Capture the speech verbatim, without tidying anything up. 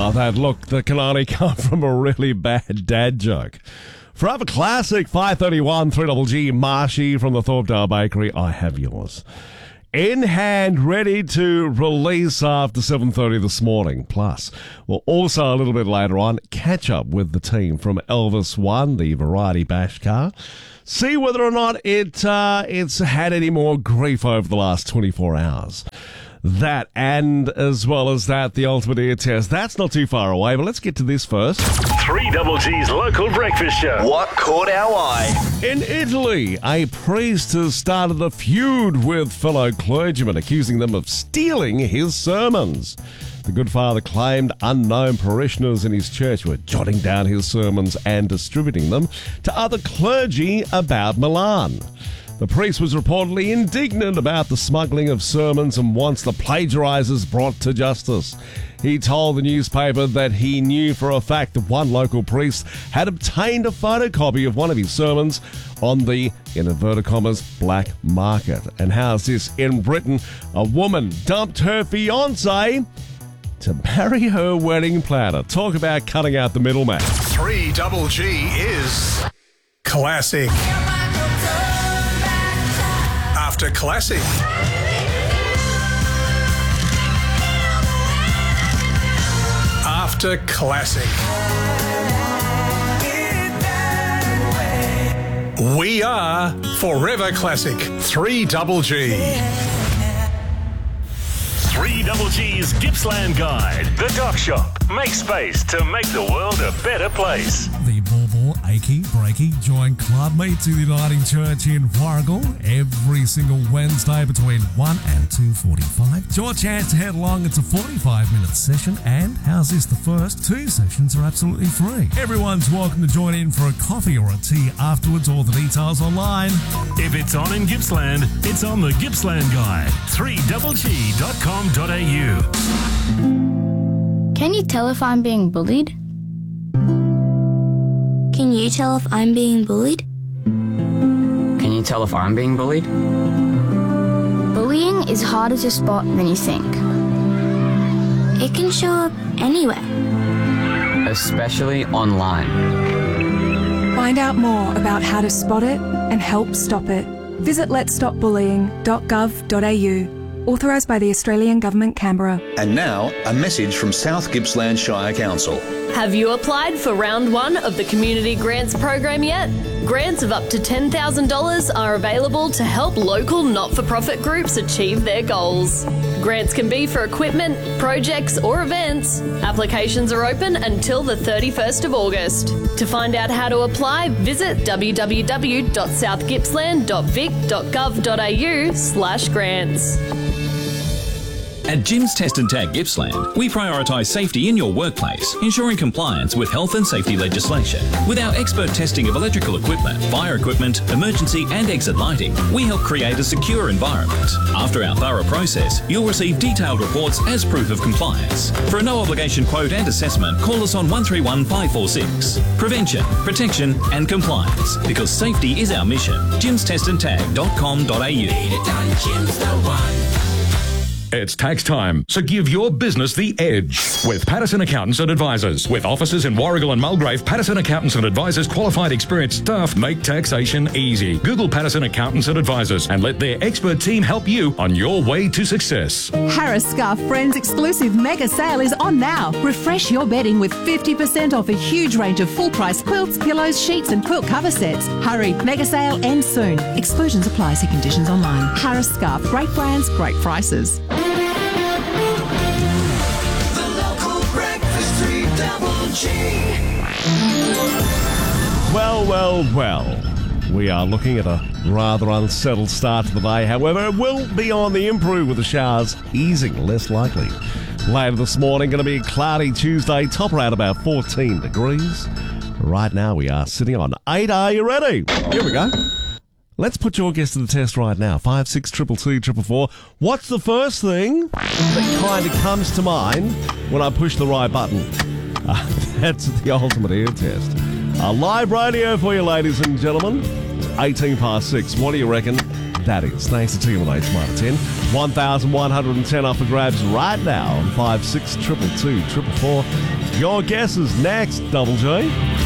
Now, that look that can only come from a really bad dad joke. Forever Classic, five thirty-one, three G G, Marshy from the Thorpedale Bakery. I have yours. In hand, ready to release after seven thirty this morning. Plus, we'll also a little bit later on catch up with the team from Elvis One, the variety bash car. See whether or not it uh, it's had any more grief over the last twenty-four hours. That, and as well as that, the ultimate ear test. That's not too far away, but let's get to this first. three G G's local breakfast show. What caught our eye? In Italy, a priest has started a feud with fellow clergymen, accusing them of stealing his sermons. The good father claimed unknown parishioners in his church were jotting down his sermons and distributing them to other clergy about Milan. The priest was reportedly indignant about the smuggling of sermons and wants the plagiarizers brought to justice. He told the newspaper that he knew for a fact that one local priest had obtained a photocopy of one of his sermons on the, in inverted commas, black market. And how's this? In Britain, a woman dumped her fiancé to marry her wedding planner. Talk about cutting out the middleman. three G G is Classic. After Classic. After Classic. We are Forever Classic. three G G. three G G's Gippsland Guide. The Dock Shop. Make space to make the world a better place. The Bauble Achy Breaky Joint Club meets at the Uniting Church in Warragul every single Wednesday between one and two forty-five. It's your chance to head along. It's a forty-five minute session, and how's this? The first two sessions are absolutely free. Everyone's welcome to join in for a coffee or a tea afterwards. All the details online. If it's on in Gippsland, it's on the Gippsland Guide. three G G dot com dot a u. Can you tell if I'm being bullied? Can you tell if I'm being bullied? Can you tell if I'm being bullied? Bullying is harder to spot than you think. It can show up anywhere. Especially online. Find out more about how to spot it and help stop it. Visit lets stop bullying dot gov dot a u. Authorised by the Australian Government, Canberra. And now, a message from South Gippsland Shire Council. Have you applied for round one of the Community Grants Program yet? Grants of up to ten thousand dollars are available to help local not-for-profit groups achieve their goals. Grants can be for equipment, projects or events. Applications are open until the thirty-first of August. To find out how to apply, visit w w w dot south gippsland dot vic dot gov dot a u slash grants. At Jim's Test and Tag Gippsland, we prioritise safety in your workplace, ensuring compliance with health and safety legislation. With our expert testing of electrical equipment, fire equipment, emergency and exit lighting, we help create a secure environment. After our thorough process, you'll receive detailed reports as proof of compliance. For a no-obligation quote and assessment, call us on one three one five four six. Prevention, protection and compliance, because safety is our mission. jims test and tag dot com dot a u. It's tax time, so give your business the edge with Patterson Accountants and Advisors. With offices in Warragul and Mulgrave, Patterson Accountants and Advisors qualified experienced staff make taxation easy. Google Patterson Accountants and Advisors and let their expert team help you on your way to success. Harris Scarf Friends exclusive mega sale is on now. Refresh your bedding with fifty percent off a huge range of full-price quilts, pillows, sheets and quilt cover sets. Hurry, mega sale ends soon. Exclusions apply. See conditions online. Harris Scarf, great brands, great prices. Well, well, well. We are looking at a rather unsettled start to the day. However, it will be on the improve with the showers easing, less likely. Later this morning, going to be a cloudy Tuesday, top around about fourteen degrees. Right now, we are sitting on eight. Are you ready? Here we go. Let's put your guess to the test right now. Five, six, triple two, triple four. What's the first thing that kind of comes to mind when I push the right button? Uh, that's the ultimate ear test. A live radio for you, ladies and gentlemen. It's eighteen past six. What do you reckon that is? Thanks to T M A Smart ten. one thousand one hundred ten off for grabs right now on five six two two two four four. Your guess is next, Double J.